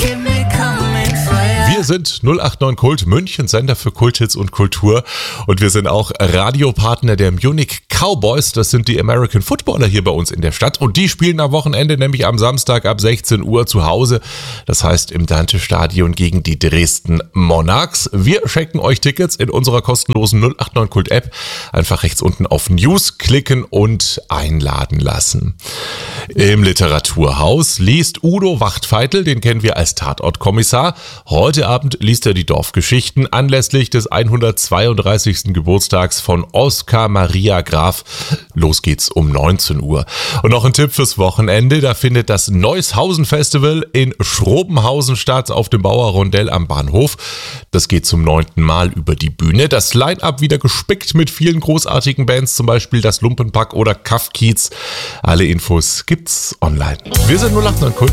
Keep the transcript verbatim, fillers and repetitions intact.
Wir sind null acht neun Kult, München, Sender für Kulthits und Kultur. Und wir sind auch Radiopartner der Munich Cowboys. Das sind die American Footballer hier bei uns in der Stadt. Und die spielen am Wochenende, nämlich am Samstag ab sechzehn Uhr zu Hause. Das heißt im Dante-Stadion gegen die Dresden Monarchs. Wir schenken euch Tickets in unserer kostenlosen null acht neun Kult App. Einfach rechts unten auf News klicken und einladen lassen. Im Literaturhaus liest Udo Wachtfeitel, den kennen wir als Tatortkommissar. Heute Abend liest er die Dorfgeschichten anlässlich des hundertzweiunddreißigsten Geburtstags von Oskar Maria Graf. Los geht's um neunzehn Uhr. Und noch ein Tipp fürs Wochenende, da findet das Neushausen Festival in Schrobenhausen statt auf dem Bauerrondell am Bahnhof. Das geht zum neunten Mal über die Bühne. Das Line-Up wieder gespickt mit vielen großartigen Bands, zum Beispiel das Lumpenpack oder Kaff Kiez. Alle Infos gibt's online. Wir sind null acht neun Kult.